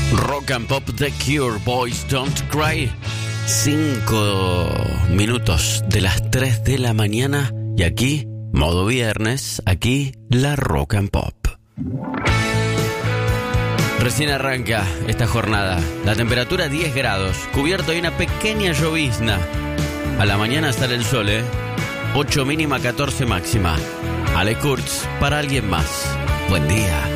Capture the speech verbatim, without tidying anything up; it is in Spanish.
Rock and Pop, The Cure, Boys Don't Cry. Cinco minutos de las tres de la mañana. Y aquí, modo viernes, aquí la Rock and Pop. Recién arranca esta jornada. La temperatura diez grados. Cubierto hay una pequeña llovizna. A la mañana sale el sol, ¿eh? ocho mínima, catorce máxima. Ale Kurtz, para alguien más. Buen día.